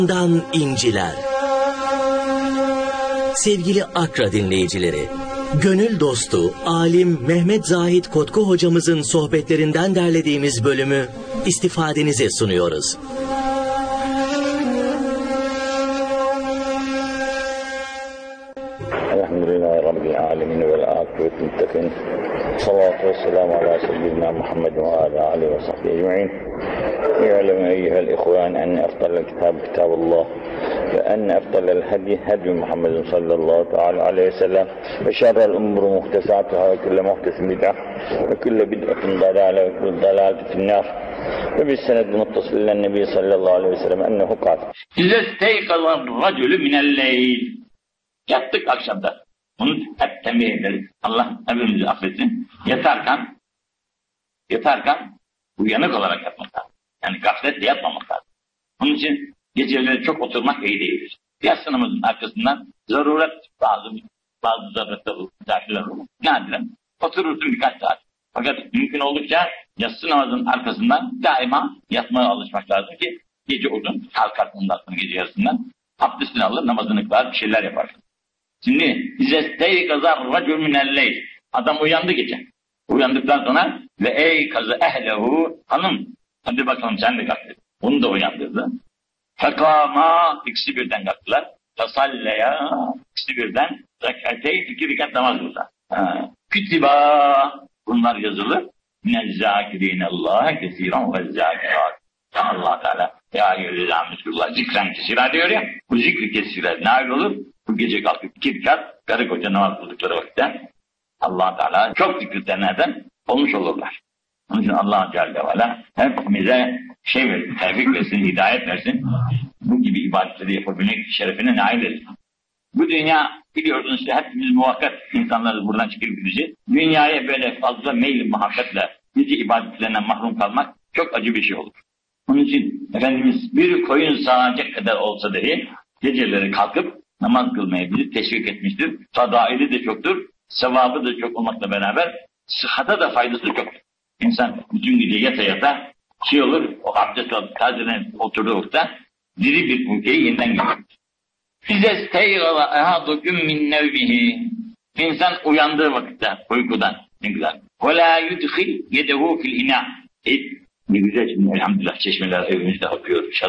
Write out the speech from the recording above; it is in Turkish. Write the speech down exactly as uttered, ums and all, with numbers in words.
Dan inciler. Sevgili Akra dinleyicileri, gönül dostu, alim Mehmet Zahid Kotku hocamızın sohbetlerinden derlediğimiz bölümü istifadenize sunuyoruz. Elhamdülillahi Rabbil alemin vel akıbetul muttakin. Salatu ve selamu ala seyyidina Muhammed ve ala alihi ve sahbihi ecma'in. İ'lemu eyyuhel ihvan enne efdalel kitab kitabullah ve enne efdalel hadi hadi Muhammedin sallallahu teala aleyhi ve sellem ve şerrel umuru muhtesatuhâ ve külle muhtesin bid'ah ve külle bid'atin dalâle ve külle dalâletin finnâr ve bis senedil muttasil ilen nebi sallallahu aleyhi ve sellem ennehu kâl. İze steykalar racülü minelleyl. Yattık akşamda. Bunu hep tembih ederiz. Allah hepimizi affetsin. Yatarken, yatarken uyanık olarak yatmak lazım. Yani gafletle yatmamak lazım. Onun için geceleri çok oturmak iyi değildir. Yatsı arkasından zaruret bazı bazı zaruretler olur. Nadiren oturursun birkaç saat. Fakat mümkün oldukça yatsı namazının arkasından daima yatmaya alışmak lazım ki gece uzun kalkar ondan sonra gece yarısından abdestini alır, namazını kılar, bir şeyler yapar. Şimdi bize steykazar racul minelleyl. Adam uyandı gece. Uyandıktan sonra ve ey kazı ehlehu, hanım hadi bakalım sen de kalk dedi. Onu da uyandırdı. Fekama, ikisi birden kalktılar. Tasalleya, ikisi birden rekatey, iki rekat namaz kıldılar. Kütiba, bunlar yazılır. Minezzâkirîne Allah'a kesiran ve zâkirat. Allah Teala ya eyyühellezâ müskullah zikren kesira diyor ya. Bu zikri kesira nail olur. Bu gece kalkıp iki rekat karı koca namaz kıldıkları vakitte Allah Teala çok zikirlenlerden olmuş olurlar. Onun için Allah Celle ve Ala hepimize şey versin, tevfik versin, hidayet versin. Bu gibi ibadetleri yapabilmek şerefine nail etsin. Bu dünya biliyorsunuz işte hepimiz muvakkat insanlarız, buradan çıkıp gideceğiz. Dünyaya böyle fazla meyil muhabbetle nice ibadetlerinden mahrum kalmak çok acı bir şey olur. Onun için Efendimiz bir koyun sağacak kadar olsa dahi geceleri kalkıp namaz kılmayı bizi teşvik etmiştir. Fadaili de çoktur, sevabı da çok olmakla beraber sıhhata da faydası çoktur. İnsan bütün gece yata yata şey olur, o abdest alıp tazelen oturduğu vakta diri bir ülkeyi yeniden görür. Fize steygala ehaduküm min nevbihi. İnsan uyandığı vakitte uykudan ne güzel. Ve la yudhil yedehu fil ina. Ne güzel şimdi elhamdülillah çeşmeler evimizde akıyor.